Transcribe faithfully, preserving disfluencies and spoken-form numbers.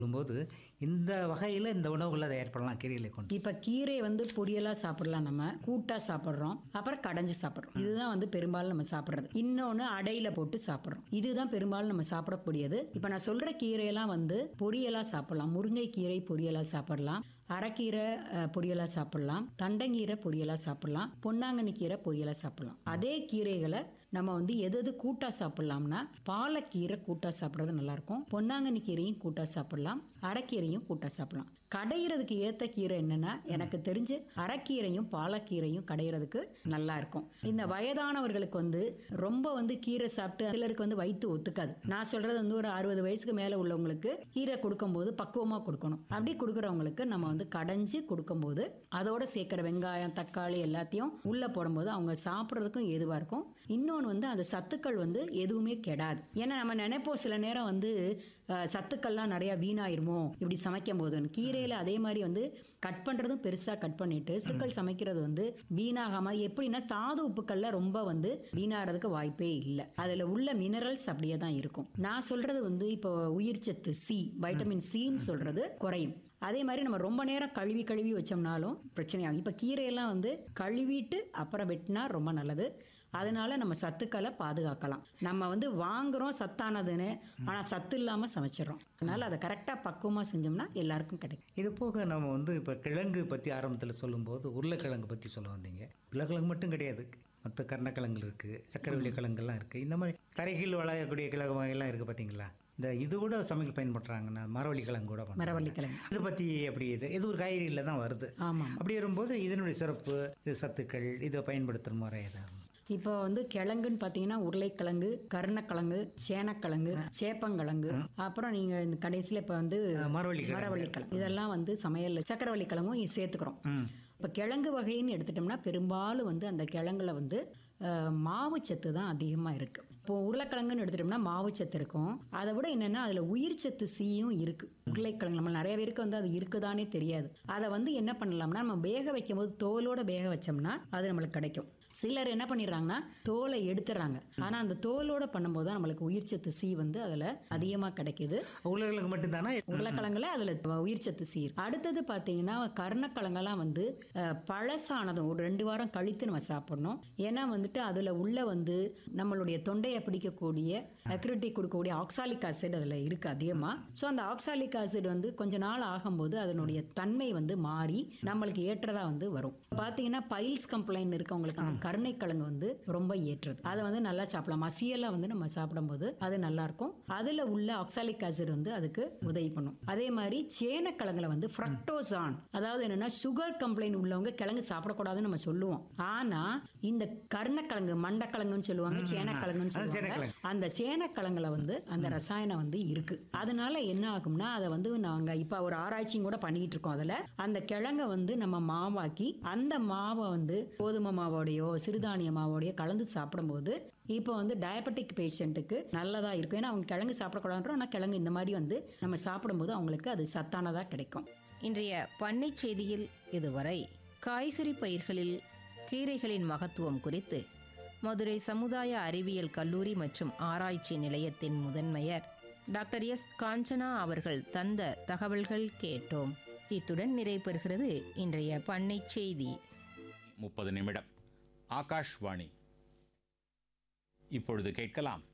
போது இந்த வகையில் இந்த உணவுகளை தயார் பண்ணலாம் கீரைகளை கொண்டு. இப்போ கீரை வந்து பொரியலாக சாப்பிடலாம், நம்ம கூட்டாக சாப்பிட்றோம், அப்புறம் கடைஞ்சி சாப்பிட்றோம். இதுதான் வந்து பெரும்பாலும் நம்ம சாப்பிட்றது. இன்னொன்று அடையில் போட்டு சாப்பிட்றோம். இதுதான் பெரும்பாலும் நம்ம சாப்பிடக்கூடியது. இப்போ நான் சொல்கிற கீரையெல்லாம் வந்து பொரியலாக சாப்பிடலாம். முருங்கை கீரை பொரியலாக சாப்பிடலாம், அரைக்கீரை பொரியலாக சாப்பிடலாம், தண்டங்கீரை பொரியலாக சாப்பிடலாம், பொன்னாங்கண்ணி கீரை பொரியலாக சாப்பிடலாம். அதே கீரைகளை நம்ம வந்து எது எது கூட்டாக சாப்பிடலாம்னா பாலக்கீரை கூட்டாக சாப்பிட்றது நல்லாயிருக்கும், பொன்னாங்கண்ணி கீரையும் கூட்டாக சாப்பிடலாம், அரைக்கீரையும் கூட்டாக சாப்பிடலாம். கடையிறதுக்கு ஏற்ற கீரை என்னன்னா, எனக்கு தெரிஞ்சு அரைக்கீரையும் பாலக்கீரையும் கடையிறதுக்கு நல்லா இருக்கும். இந்த வயதானவர்களுக்கு வந்து ரொம்ப வந்து கீரை சாப்பிட்டு சிலருக்கு வந்து வயிற்று ஒத்துக்காது. நான் சொல்றது வந்து ஒரு அறுபது வயசுக்கு மேலே உள்ளவங்களுக்கு கீரை கொடுக்கும்போது பக்குவமாக கொடுக்கணும். அப்படி கொடுக்குறவங்களுக்கு நம்ம வந்து கடைஞ்சி கொடுக்கும்போது அதோட சேர்க்குற வெங்காயம் தக்காளி எல்லாத்தையும் உள்ளே போடும்போது அவங்க சாப்பிட்றதுக்கும் ஏதுவாக இருக்கும். இன்னொன்று வந்து அந்த சத்துக்கள் வந்து எதுவுமே கெடாது. ஏன்னா நம்ம நினைப்போம் சில நேரம் வந்து சத்துக்கள்லாம் நிறையா வீணாயிருமோ இப்படி சமைக்கும் போதுன்னு. கீரையில் அதே மாதிரி வந்து கட் பண்ணுறதும் பெருசாக கட் பண்ணிட்டு சிக்கல் சமைக்கிறது வந்து வீணாகாமல் எப்படின்னா தாது உப்புக்கள்ல ரொம்ப வந்து வீணாகிறதுக்கு வாய்ப்பே இல்லை. அதில் உள்ள மினரல்ஸ் அப்படியே தான் இருக்கும். நான் சொல்றது வந்து இப்போ உயிர் சத்து சி, வைட்டமின் சின்னு சொல்றது குறையும். அதே மாதிரி நம்ம ரொம்ப நேரம் கழுவி கழுவி வச்சோம்னாலும் பிரச்சனையாகும். இப்போ கீரையெல்லாம் வந்து கழுவிட்டு அப்புறம் வெட்டினா ரொம்ப நல்லது. அதனால நம்ம சத்துக்களை பாதுகாக்கலாம். நம்ம வந்து வாங்குறோம் சத்தானதுன்னு, ஆனால் சத்து இல்லாமல் சமைச்சிடறோம். அதனால அதை கரெக்டாக பக்குவமாக செஞ்சோம்னா எல்லாருக்கும் கிடைக்கும். இது போக நம்ம வந்து இப்போ கிழங்கு பற்றி ஆரம்பத்தில் சொல்லும்போது உருளைக்கிழங்கு பற்றி சொல்ல வந்தீங்க. உருளைக்கிழங்கு மட்டும் கிடையாது, மற்ற கருணக்கிழங்கு இருக்குது, சக்கரவள்ளி கிழங்குலாம் இருக்குது. இந்த மாதிரி தரைகீழ் வளரக்கூடிய கிழங்கு வகையெல்லாம் இருக்குது பார்த்தீங்களா. இந்த இது கூட சமையல் பயன்படுத்துறாங்கன்னா மரவள்ளி கிழங்கு கூட மரவள்ளி கிழங்கு இதை பற்றி எப்படி இது இது ஒரு காய்கறியில் தான் வருது. ஆமாம். அப்படி வரும்போது இதனுடைய சிறப்பு, இது சத்துக்கள், இதை பயன்படுத்துகிற முறை ஏதாவது? இப்போ வந்து கிழங்குன்னு பார்த்தீங்கன்னா உருளைக்கிழங்கு, கருணக்கிழங்கு, சேனக்கிழங்கு, சேப்பங்கிழங்கு, அப்புறம் நீங்கள் இந்த கடைசியில் இப்போ வந்து மரவள்ளி மரவள்ளி கிழங்கு, இதெல்லாம் வந்து சமையல் சக்கரவள்ளி கிழங்கும் சேர்த்துக்கிறோம். இப்போ கிழங்கு வகைன்னு எடுத்துட்டோம்னா பெரும்பாலும் வந்து அந்த கிழங்குல வந்து மாவு சத்து தான் அதிகமாக இருக்குது. இப்போ உருளைக்கிழங்குன்னு எடுத்துட்டோம்னா மாவு சத்து இருக்கும். அதை விட என்னென்னா அதில் உயிர் சத்து சீயும் இருக்குது. உருளைக்கிழங்கு நம்ம நிறைய பேருக்கு வந்து அது இருக்குதானே தெரியாது. அதை வந்து என்ன பண்ணலாம்னா நம்ம வேக வைக்கும் போது தோலோட வேக வச்சோம்னா அது நம்மளுக்கு கிடைக்கும். சிலர் என்ன பண்ணிடுறாங்கன்னா தோலை எடுத்துறாங்க, ஆனால் அந்த தோலோட பண்ணும்போது தான் நம்மளுக்கு உயிர் சத்து சி வந்து அதில் அதிகமாக கிடைக்கிது. உருளைக்கிழங்கு மட்டும்தானா? உருளைக்கிழங்குல அதில் உயிர் சத்து சி. அடுத்தது பார்த்தீங்கன்னா கருணக்கிழங்கெல்லாம் வந்து பழசானதும் ஒரு ரெண்டு வாரம் கழித்து நம்ம சாப்பிடணும். ஏன்னா வந்துட்டு அதில் உள்ள வந்து நம்மளுடைய தொண்டையை பிடிக்கக்கூடிய அக்ரிட்டிக் கொடுக்கக்கூடிய ஆக்சாலிக் ஆசிட் அதில் இருக்குது அதிகமாக. ஸோ அந்த ஆக்சாலிக் ஆசிட் வந்து கொஞ்ச நாள் ஆகும்போது அதனுடைய தன்மை வந்து மாறி நம்மளுக்கு ஏற்றதாக வந்து வரும். பார்த்தீங்கன்னா பைல்ஸ் கம்ப்ளைண்ட் இருக்கவங்களுக்கு கருணைக்கிழங்கு வந்து ரொம்ப ஏற்றது. அதை வந்து நல்லா சாப்பிடலாம். மசியெல்லாம் வந்து நம்ம சாப்பிடும்போது அது நல்லா இருக்கும். அதில் உள்ள ஆக்சாலிக் ஆசிட் வந்து அதுக்கு உதவி பண்ணும். அதே மாதிரி சேனக்கிழங்குல வந்து ஃப்ரக்டோசான், அதாவது என்னன்னா சுகர் கம்ப்ளைண்ட் உள்ளவங்க கிழங்கு சாப்பிடக்கூடாதுன்னு நம்ம சொல்லுவோம். ஆனால் இந்த கருணக்கிழங்கு மண்டக்கிழங்குன்னு சொல்லுவாங்க, சேனக்கிழங்குன்னு சொல்லுவாங்க. அந்த சேனக்கிழங்குல வந்து அந்த ரசாயனம் வந்து இருக்கு. அதனால என்ன ஆகும்னா அதை வந்து நாங்கள் இப்போ ஒரு ஆராய்ச்சியும் கூட பண்ணிட்டு இருக்கோம். அதில் அந்த கிழங்கை வந்து நம்ம மாவாக்கி அந்த மாவை வந்து கோதுமை மாவோடையோ சிறுதானிய மாவோடையோ கலந்து சாப்பிடும்போது இப்போ வந்து டயபெட்டிக் பேஷண்ட்டுக்கு நல்லதாக இருக்கும். ஏன்னா அவங்க கிழங்கு சாப்பிடக்கூடாதுன்றோம், ஆனால் கிழங்கு இந்த மாதிரி வந்து நம்ம சாப்பிடும்போது அவங்களுக்கு அது சத்தானதாக கிடைக்கும். இன்றைய பண்ணை செய்தியில் இதுவரை காய்கறி பயிர்களில் கீரைகளின் மகத்துவம் குறித்து மதுரை சமுதாய அறிவியல் கல்லூரி மற்றும் ஆராய்ச்சி நிலையத்தின் முதன்மையர் டாக்டர் எஸ் காஞ்சனா அவர்கள் தந்த தகவல்கள் கேட்டோம். இத்துடன் நிறைவு பெறுகிறது இன்றைய பண்ணை செய்தி. முப்பது நிமிடம் ஆகாஷ்வாணி. இப்பொழுது கேட்கலாம்